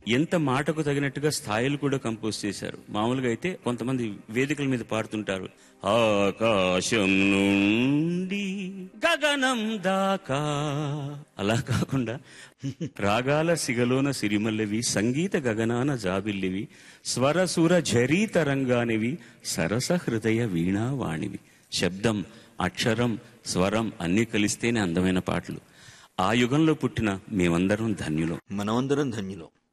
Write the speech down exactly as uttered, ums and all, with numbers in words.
ఎంత మాటకు తగినట్టుగా స్థాయిలు కూడా కంపోజ్ చేశారు. మామూలుగా అయితే కొంతమంది వేదికల మీద పాడుతుంటారు, ఆకాశం నుండి గగనం దాకా. అలా కాకుండా రాగాల సిగలోన సిరిమల్లెవి, సంగీత గగనాన జాబిల్లివి, స్వరసుర ఝరీత రంగానివి, సరస హృదయ వీణావాణివి. శబ్దం, అక్షరం, స్వరం అన్నీ కలిస్తేనే అందమైన పాటలు. ఆ యుగంలో పుట్టిన మేమందరం ధన్యులం. మనమందరం ధన్యులం.